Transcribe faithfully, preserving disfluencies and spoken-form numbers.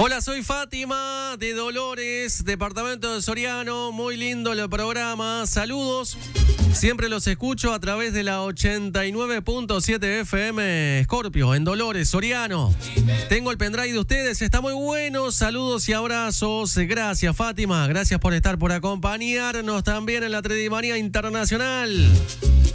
Hola, soy Fátima de Dolores, departamento de Soriano. Muy lindo el programa. Saludos. Siempre los escucho a través de la ochenta y nueve punto siete F M Scorpio, en Dolores, Soriano. Tengo el pendrive de ustedes, está muy bueno. Saludos y abrazos. Gracias, Fátima. Gracias por estar, por acompañarnos también en la Tredimanía Internacional.